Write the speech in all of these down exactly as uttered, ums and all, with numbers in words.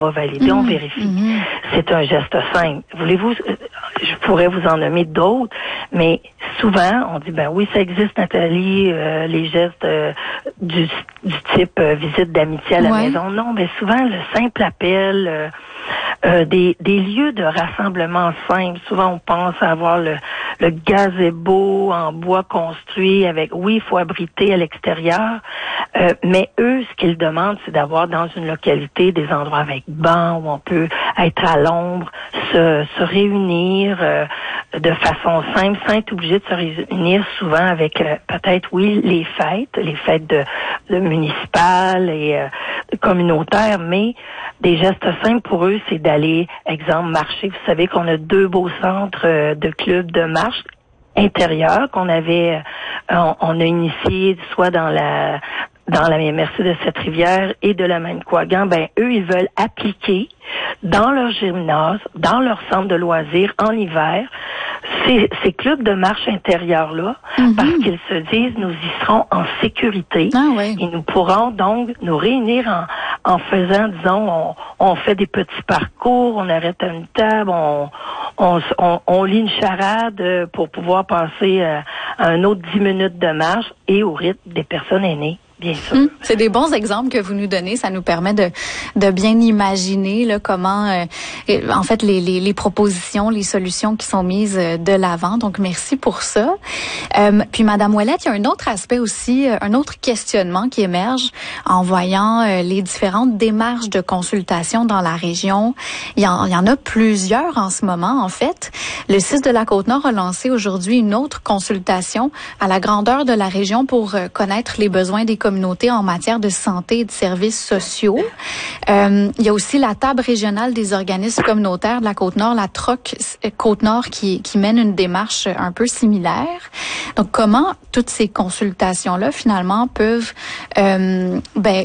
On va valider, mmh, on vérifie. Mmh. C'est un geste simple. Voulez-vous, je pourrais vous en nommer d'autres, mais souvent, on dit, ben oui, ça existe, Nathalie, euh, les gestes euh, du, du type euh, visite d'amitié à la ouais. maison. Non, mais souvent, le simple appel, euh, euh, des, des lieux de rassemblement simples. Souvent, on pense à avoir le, le gazebo en bois construit avec, oui, il faut abriter à l'extérieur, euh, mais eux, ce qu'ils demandent, c'est d'avoir dans une localité des endroits avec bancs où on peut être à l'ombre, se, se réunir euh, de façon simple, sans être obligé de se réunir souvent avec euh, peut-être, oui, les fêtes, les fêtes de, de municipales et euh, communautaires, mais des gestes simples pour eux, c'est d'aller, exemple, marcher. Vous savez qu'on a deux beaux centres euh, de clubs de marche intérieurs qu'on avait, euh, on, on a initié soit dans la dans la M R C de Cette-Rivière et de la Manicouagan, ben eux, ils veulent appliquer dans leur gymnase, dans leur centre de loisirs en hiver, ces, ces clubs de marche intérieurs-là, mm-hmm. parce qu'ils se disent, nous y serons en sécurité ah, oui. et nous pourrons donc nous réunir en, en faisant, disons, on, on fait des petits parcours, on arrête à une table, on, on, on, on lit une charade pour pouvoir passer à, à un autre dix minutes de marche et au rythme des personnes aînées. Bien sûr. Hum, c'est des bons exemples que vous nous donnez. Ça nous permet de, de bien imaginer là, comment, euh, en fait, les, les, les propositions, les solutions qui sont mises de l'avant. Donc, merci pour ça. Euh, puis, Madame Ouellette, il y a un autre aspect aussi, un autre questionnement qui émerge en voyant euh, les différentes démarches de consultation dans la région. Il y en, il y en a plusieurs en ce moment, en fait. Le C I S de la Côte-Nord a lancé aujourd'hui une autre consultation à la grandeur de la région pour euh, connaître les besoins des communautés en matière de santé et de services sociaux. Euh, il y a aussi la table régionale des organismes communautaires de la Côte-Nord, la T R O C Côte-Nord, qui, qui mène une démarche un peu similaire. Donc, comment toutes ces consultations-là, finalement, peuvent euh, ben,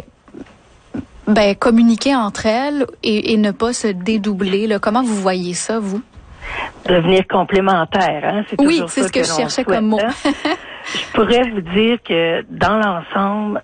ben, communiquer entre elles et, et ne pas se dédoubler, là? Comment vous voyez ça, vous? Devenir complémentaire, hein? C'est oui, toujours c'est ça ce que, que je cherchais souhaite, comme mot. Hein? Je pourrais vous dire que dans l'ensemble,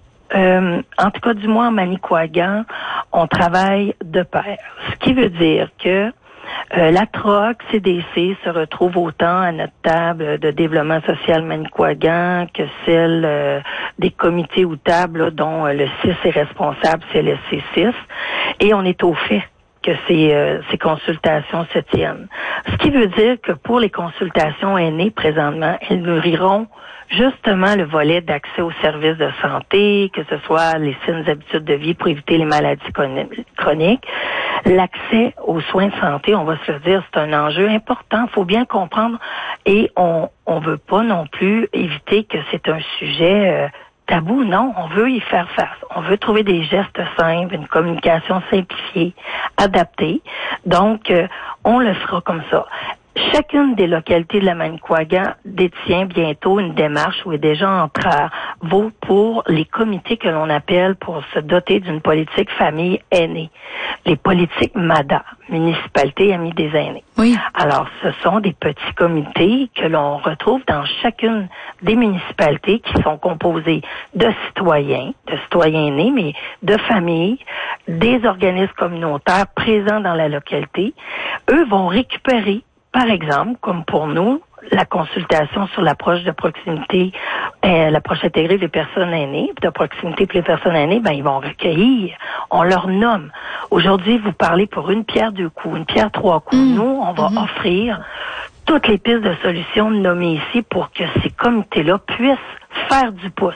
euh, en tout cas du moins en Manicouagan, on travaille de pair. Ce qui veut dire que euh, la T R O C, C D C se retrouve autant à notre table de développement social Manicouagan que celle euh, des comités ou tables là, dont euh, le C I S est responsable, c'est le C six, et on est au fait que ces, euh, ces consultations se tiennent. Ce qui veut dire que pour les consultations aînées, présentement, elles nourriront justement le volet d'accès aux services de santé, que ce soit les saines habitudes de vie pour éviter les maladies chroniques. L'accès aux soins de santé, on va se le dire, c'est un enjeu important, il faut bien comprendre, et on on veut pas non plus éviter que c'est un sujet euh, tabou, non, on veut y faire face. On veut trouver des gestes simples, une communication simplifiée, adaptée. Donc, euh, on le fera comme ça. Chacune des localités de la Manicouagan détient bientôt une démarche ou est déjà en travaux pour les comités que l'on appelle pour se doter d'une politique famille aînée. Les politiques M A D A, Municipalité Amis des aînés. Oui. Alors, ce sont des petits comités que l'on retrouve dans chacune des municipalités qui sont composées de citoyens, de citoyens aînés, mais de familles, des organismes communautaires présents dans la localité. Eux vont récupérer, par exemple, comme pour nous, la consultation sur l'approche de proximité, euh, l'approche intégrée des personnes aînées, de proximité pour les personnes aînées, ben ils vont recueillir, on leur nomme. Aujourd'hui, vous parlez pour une pierre deux coups, une pierre trois coups. Mmh. Nous, on va mmh. offrir toutes les pistes de solutions nommées ici pour que ces comités-là puissent faire du pouce,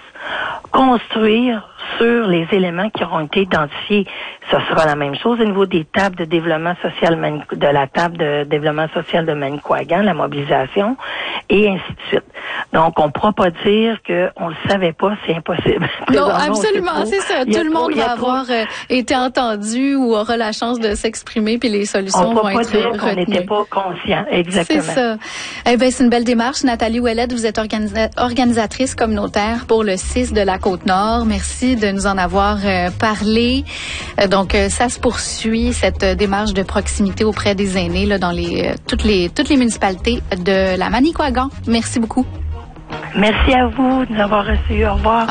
construire sur les éléments qui auront été identifiés. Ça sera la même chose au niveau des tables de développement social, de la table de développement social de Manicouagan, la mobilisation, et ainsi de suite. Donc, on ne pourra pas dire qu'on ne le savait pas, c'est impossible. Non, absolument, c'est ça. Tout le monde va avoir euh, été entendu ou aura la chance de s'exprimer, puis les solutions vont être retenues. On ne peut pas dire qu'on n'était pas conscient, exactement. C'est ça. Eh bien, c'est une belle démarche. Nathalie Ouellette, vous êtes organisa- organisatrice communautaire pour le C I S de la Côte-Nord. Merci de nous en avoir euh, parlé. Euh, donc, euh, ça se poursuit, cette euh, démarche de proximité auprès des aînés là, dans les, euh, toutes les toutes les municipalités de la Manicouagan. Merci beaucoup. Merci à vous de nous avoir reçus. Au revoir.